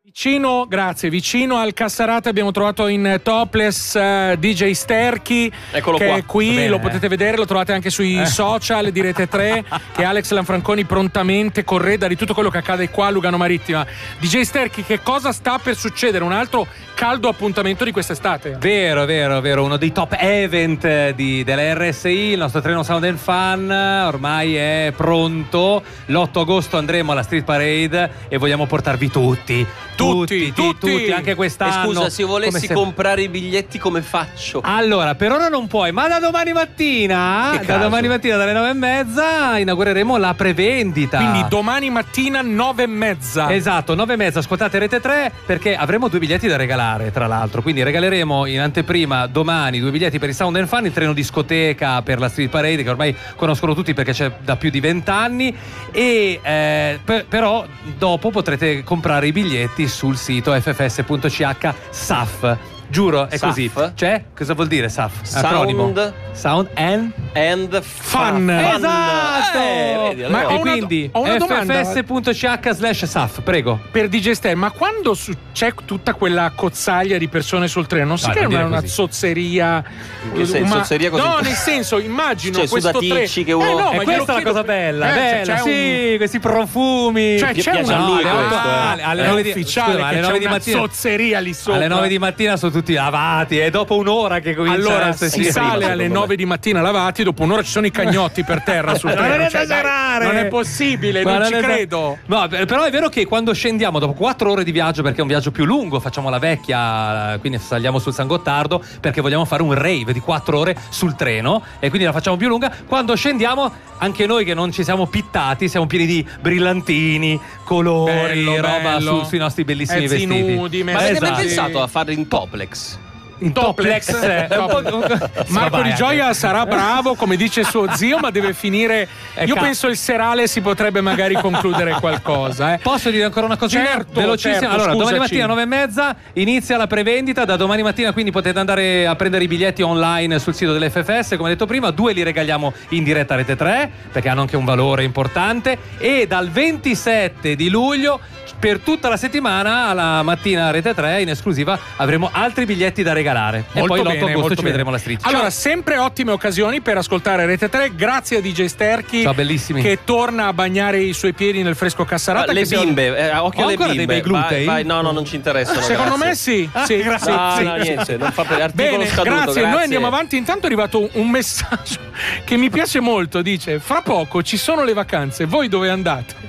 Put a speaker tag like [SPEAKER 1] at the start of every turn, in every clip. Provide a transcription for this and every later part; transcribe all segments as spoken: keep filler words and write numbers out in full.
[SPEAKER 1] Vicino, grazie, vicino al Cassarate abbiamo trovato in topless uh, D J Sterchi.
[SPEAKER 2] Eccolo
[SPEAKER 1] che
[SPEAKER 2] qua.
[SPEAKER 1] è qui,
[SPEAKER 2] Bene.
[SPEAKER 1] Lo potete vedere, lo trovate anche sui
[SPEAKER 2] Eh.
[SPEAKER 1] social di Rete tre, che Alex Lanfranconi prontamente correda di tutto quello che accade qua a Lugano Marittima. D J Sterchi, che cosa sta per succedere? Un altro caldo appuntamento di quest'estate.
[SPEAKER 3] Vero, vero, vero, uno dei top event di, della R S I, il nostro treno Sound and Fun ormai è pronto. L'otto agosto andremo alla Street Parade e vogliamo portarvi tutti.
[SPEAKER 1] Tutti,
[SPEAKER 3] tutti,
[SPEAKER 1] tutti.
[SPEAKER 3] tutti, anche
[SPEAKER 2] E
[SPEAKER 3] quest'anno.
[SPEAKER 2] scusa, se volessi
[SPEAKER 3] Come se-
[SPEAKER 2] comprare i biglietti come faccio?
[SPEAKER 3] Allora, per ora non puoi, ma da domani mattina,
[SPEAKER 2] Che
[SPEAKER 3] da
[SPEAKER 2] caso.
[SPEAKER 3] domani mattina dalle nove e mezza inaugureremo la prevendita.
[SPEAKER 1] Quindi domani mattina nove e mezza.
[SPEAKER 3] Esatto, nove e mezza, ascoltate Rete tre perché avremo due biglietti da regalare, tra l'altro. Quindi regaleremo in anteprima domani due biglietti per il Sound and Fun, il treno discoteca per la Street Parade che ormai conoscono tutti perché c'è da più di vent'anni. E eh, per- però dopo potrete comprare i biglietti sul sito f f s punto c h S A F. Giuro, è
[SPEAKER 2] S A F?
[SPEAKER 3] così. Cioè, cosa vuol dire S A F?
[SPEAKER 2] Sound
[SPEAKER 3] Acronimo. Sound and
[SPEAKER 2] and
[SPEAKER 1] Fun.
[SPEAKER 3] Esatto.
[SPEAKER 2] Eh, vedi, allora.
[SPEAKER 1] Ma ho
[SPEAKER 3] E
[SPEAKER 1] una-
[SPEAKER 3] quindi
[SPEAKER 1] ho una domanda.
[SPEAKER 3] f f s punto c h slash S A F, prego.
[SPEAKER 1] Per D J Ster, ma quando su- c'è tutta quella cozzaglia di persone sul treno, non si
[SPEAKER 3] No,
[SPEAKER 1] crea
[SPEAKER 3] non dire
[SPEAKER 1] una, una
[SPEAKER 3] così.
[SPEAKER 1] zozzeria?
[SPEAKER 2] In che senso,
[SPEAKER 1] Ma-
[SPEAKER 2] zozzeria così?
[SPEAKER 1] No, nel senso, immagino
[SPEAKER 2] Cioè,
[SPEAKER 1] questo treno.
[SPEAKER 2] sudaticci che uno-
[SPEAKER 1] Eh, no,
[SPEAKER 3] E
[SPEAKER 1] ma
[SPEAKER 3] questa
[SPEAKER 1] glielo
[SPEAKER 3] è la
[SPEAKER 1] chiedo
[SPEAKER 3] cosa
[SPEAKER 1] per-
[SPEAKER 3] bella,
[SPEAKER 1] Eh, cioè,
[SPEAKER 3] bella,
[SPEAKER 1] c'è
[SPEAKER 3] sì,
[SPEAKER 1] un-
[SPEAKER 3] questi profumi.
[SPEAKER 1] Cioè,
[SPEAKER 2] Pi-
[SPEAKER 1] c'è
[SPEAKER 2] piace
[SPEAKER 1] una,
[SPEAKER 2] a lui
[SPEAKER 1] no,
[SPEAKER 2] questo,
[SPEAKER 1] è-
[SPEAKER 2] eh.
[SPEAKER 3] alle- alle
[SPEAKER 1] è
[SPEAKER 3] nove di-
[SPEAKER 1] ufficiale
[SPEAKER 3] scusa, alle
[SPEAKER 1] che
[SPEAKER 3] nove
[SPEAKER 1] c'è
[SPEAKER 3] di
[SPEAKER 1] una
[SPEAKER 3] mattina-
[SPEAKER 1] zozzeria lì sopra.
[SPEAKER 3] Alle nove di mattina sono tutti lavati e dopo un'ora che comincia a
[SPEAKER 1] Allora
[SPEAKER 3] esserci
[SPEAKER 1] si
[SPEAKER 3] prima,
[SPEAKER 1] sale alle
[SPEAKER 3] secondo me.
[SPEAKER 1] nove di mattina lavati, dopo un'ora ci sono i cagnotti per terra sul
[SPEAKER 3] Non
[SPEAKER 1] treno.
[SPEAKER 3] è
[SPEAKER 1] Cioè, dai,
[SPEAKER 3] esagerare.
[SPEAKER 1] non è possibile,
[SPEAKER 3] Ma
[SPEAKER 1] non ci
[SPEAKER 3] è esa-
[SPEAKER 1] credo.
[SPEAKER 3] No, per- però è vero che quando scendiamo dopo quattro ore di viaggio, perché è un viaggio più lungo, facciamo la vecchia, quindi saliamo sul San Gottardo perché vogliamo fare un rave di quattro ore sul treno e quindi la facciamo più lunga. Quando scendiamo, anche noi che non ci siamo pittati, siamo pieni di brillantini, colori,
[SPEAKER 1] Bello,
[SPEAKER 3] roba
[SPEAKER 1] bello.
[SPEAKER 3] su- sui nostri bellissimi
[SPEAKER 1] Mezzi
[SPEAKER 3] vestiti.
[SPEAKER 1] nudi,
[SPEAKER 2] Ma
[SPEAKER 1] mezzi-
[SPEAKER 2] avete mai
[SPEAKER 3] esatto.
[SPEAKER 2] pensato a farlo in toplex?
[SPEAKER 3] In toplex,
[SPEAKER 1] Toplex.
[SPEAKER 3] è un po'-
[SPEAKER 1] Marco
[SPEAKER 3] Vabbè,
[SPEAKER 1] Di Gioia sarà bravo, come dice suo zio, ma deve finire.
[SPEAKER 3] Eh,
[SPEAKER 1] Io
[SPEAKER 3] ca-
[SPEAKER 1] penso il serale si potrebbe magari concludere qualcosa. Eh.
[SPEAKER 3] Posso dire ancora una cosa
[SPEAKER 1] Certo,
[SPEAKER 3] velocissima?
[SPEAKER 1] certo,
[SPEAKER 3] allora, domani
[SPEAKER 1] scusaci.
[SPEAKER 3] mattina nove e mezza inizia la prevendita. Da domani mattina quindi potete andare a prendere i biglietti online sul sito dell'F F S. Come detto prima, due li regaliamo in diretta a Rete tre perché hanno anche un valore importante. E dal ventisette di luglio per tutta la settimana alla mattina a Rete tre in esclusiva avremo altri biglietti da regalare. e
[SPEAKER 1] Molto
[SPEAKER 3] poi l'otto
[SPEAKER 1] bene,
[SPEAKER 3] agosto
[SPEAKER 1] molto
[SPEAKER 3] ci
[SPEAKER 1] bene.
[SPEAKER 3] vedremo alla street.
[SPEAKER 1] Allora,
[SPEAKER 3] Ciao.
[SPEAKER 1] sempre ottime occasioni per ascoltare Rete tre. Grazie a D J Sterchi.
[SPEAKER 3] Ciao, bellissimi.
[SPEAKER 1] Che torna a bagnare i suoi piedi nel fresco Cassarata.
[SPEAKER 2] Ah, le
[SPEAKER 1] che siamo-
[SPEAKER 2] bimbe, eh, occhio
[SPEAKER 3] Ho
[SPEAKER 2] alle
[SPEAKER 3] ancora
[SPEAKER 2] bimbe.
[SPEAKER 3] dei bei glutei?
[SPEAKER 2] Vai, vai, no, no, non ci interessano.
[SPEAKER 1] Secondo
[SPEAKER 2] grazie.
[SPEAKER 1] me sì. sì,
[SPEAKER 3] grazie.
[SPEAKER 1] sì,
[SPEAKER 2] No,
[SPEAKER 1] sì.
[SPEAKER 2] no, niente, non fa per articolo
[SPEAKER 1] Bene,
[SPEAKER 2] scaduto,
[SPEAKER 1] grazie.
[SPEAKER 2] grazie.
[SPEAKER 1] Noi andiamo avanti. Intanto è arrivato un, un messaggio che mi piace molto. Dice: fra poco ci sono le vacanze, voi dove andate?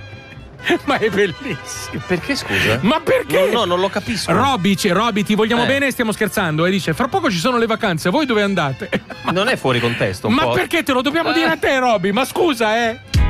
[SPEAKER 1] Ma è bellissimo.
[SPEAKER 2] Perché scusa?
[SPEAKER 1] Ma perché?
[SPEAKER 2] No, no, non lo capisco.
[SPEAKER 1] Roby, dice, Roby, ti vogliamo
[SPEAKER 2] Eh.
[SPEAKER 1] bene, stiamo scherzando. E dice: fra poco ci sono le vacanze, voi dove andate?
[SPEAKER 2] Non è fuori contesto un
[SPEAKER 1] Ma
[SPEAKER 2] po'.
[SPEAKER 1] perché te lo dobbiamo dire a te, Roby? Ma scusa, eh.